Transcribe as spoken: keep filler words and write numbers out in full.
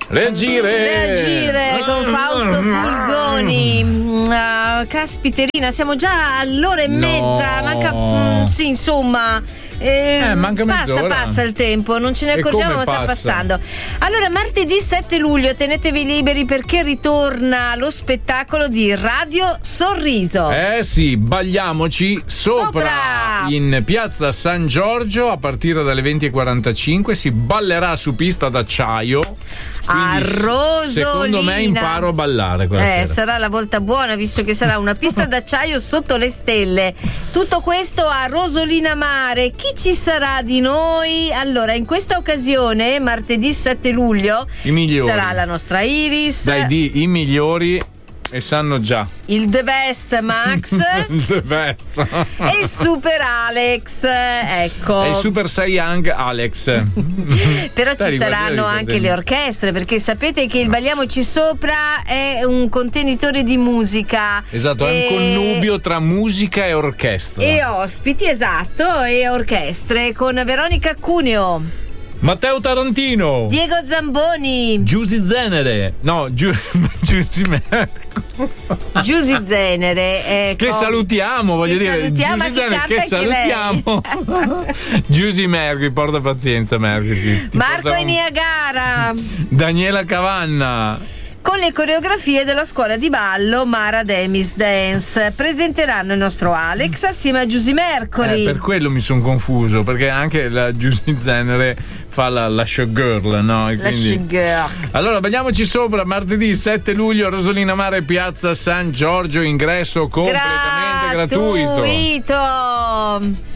Reagire! Reagire con Fausto Fulgoni. Uh, caspiterina, siamo già all'ora e No. mezza. Manca. Mm, sì, insomma. Eh, Eh, manca passa, mezz'ora. passa il tempo, non ce ne E accorgiamo, come ma sta passa? passando. Allora, martedì sette luglio, tenetevi liberi perché ritorna lo spettacolo di Radio Sorriso. Eh sì, bagliamoci sopra, Sopra! in piazza San Giorgio a partire dalle venti e quarantacinque. Si ballerà su pista d'acciaio. A Quindi, Rosolina. secondo me imparo a ballare quella Eh, sera. sarà la volta buona, visto che sarà una pista d'acciaio sotto le stelle. Tutto questo a Rosolina Mare. Chi ci sarà di noi? Allora, in questa occasione, martedì sette luglio, I migliori. ci sarà la nostra Iris. Dai, di i migliori e sanno già. Il The Best Max The best. e il Super Alex. Ecco. E il Super Sai Young Alex. Però Dai, ci saranno riguarda- anche le orchestre, perché sapete che il Balliamoci Sopra è un contenitore di musica. Esatto, è E- un connubio tra musica e orchestra. E ospiti, esatto, e orchestre con Veronica Cuneo, Matteo Tarantino, Diego Zamboni, Giusy Zenere, no, Giu- Giusy Merco. Giusy Zenere. Ecco. Che salutiamo, voglio Che dire, salutiamo, Giusy ma chi Zenere, canta che anche salutiamo. Giusy Merco, porta pazienza, Merco. ti- ti Marco porta un- Iniagara. Daniela Cavanna. Con le coreografie della scuola di ballo Mara Demis Dance. Presenteranno il nostro Alex assieme a Giusy Mercuri. Eh, per quello mi sono confuso, perché anche la Giusy Zenere fa la, la showgirl, no? E La quindi- showgirl. Allora, bagliamoci sopra, martedì sette luglio, Rosolina Mare, piazza San Giorgio, ingresso completamente gratuito. gratuito.